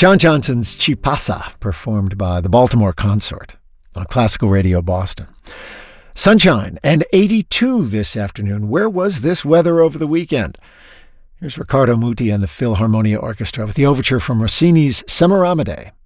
John Johnson's Chipasa, performed by the Baltimore Consort on Classical Radio Boston. Sunshine and 82 this afternoon. Where was this weather over the weekend? Here's Riccardo Muti and the Philharmonia Orchestra with the overture from Rossini's Semaramide.